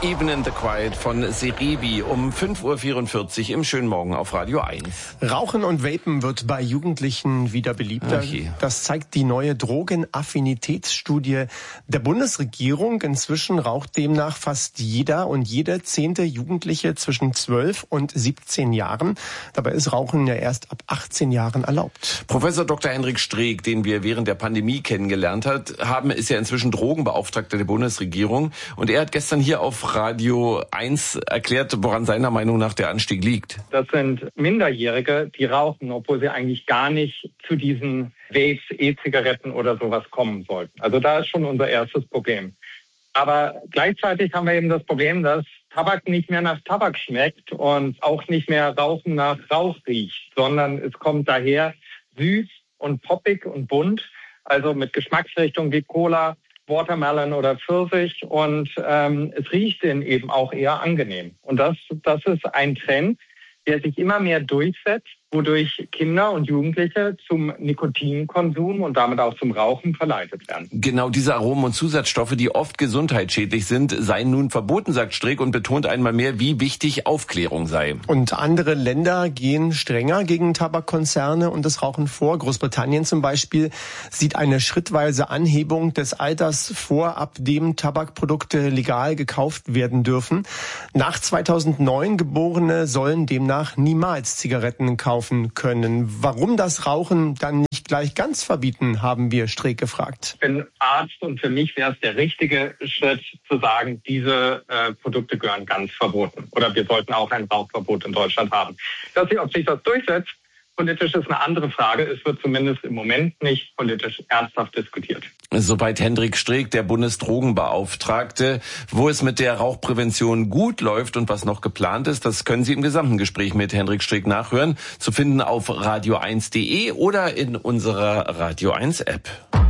Even in the Quiet von Serebii um 5:44 Uhr im schönen Morgen auf Radio 1. Rauchen und Vapen wird bei Jugendlichen wieder beliebter. Das zeigt die neue Drogenaffinitätsstudie der Bundesregierung. Inzwischen raucht demnach fast jeder und jede 10. Jugendliche zwischen 12 und 17 Jahren. Dabei ist Rauchen ja erst ab 18 Jahren erlaubt. Professor Dr. Hendrik Streeck, den wir während der Pandemie kennengelernt haben, ist ja inzwischen Drogenbeauftragter der Bundesregierung. Und er hat gestern hier auf Radio 1 erklärt, woran seiner Meinung nach der Anstieg liegt. Das sind Minderjährige, die rauchen, obwohl sie eigentlich gar nicht zu diesen Vapes, E-Zigaretten oder sowas kommen sollten. Also da ist schon unser erstes Problem. Aber gleichzeitig haben wir eben das Problem, dass Tabak nicht mehr nach Tabak schmeckt und auch nicht mehr Rauchen nach Rauch riecht, sondern es kommt daher süß und poppig und bunt, also mit Geschmacksrichtungen wie Cola, Watermelon oder Pfirsich und es riecht dann eben auch eher angenehm. Und das ist ein Trend, der sich immer mehr durchsetzt, wodurch Kinder und Jugendliche zum Nikotinkonsum und damit auch zum Rauchen verleitet werden. Genau diese Aromen und Zusatzstoffe, die oft gesundheitsschädlich sind, seien nun verboten, sagt Streeck und betont einmal mehr, wie wichtig Aufklärung sei. Und andere Länder gehen strenger gegen Tabakkonzerne und das Rauchen vor. Großbritannien zum Beispiel sieht eine schrittweise Anhebung des Alters vor, ab dem Tabakprodukte legal gekauft werden dürfen. Nach 2009 Geborene sollen demnach niemals Zigaretten kaufen können. Warum das Rauchen dann nicht gleich ganz verbieten, haben wir Streeck gefragt. Ich bin Arzt und für mich wäre es der richtige Schritt zu sagen, diese Produkte gehören ganz verboten. Oder wir sollten auch ein Rauchverbot in Deutschland haben. Ob sich das durchsetzt, politisch ist eine andere Frage. Es wird zumindest im Moment nicht politisch ernsthaft diskutiert. Soweit Hendrik Streeck, der Bundesdrogenbeauftragte. Wo es mit der Rauchprävention gut läuft und was noch geplant ist, das können Sie im gesamten Gespräch mit Hendrik Streeck nachhören. Zu finden auf radio1.de oder in unserer Radio 1 App.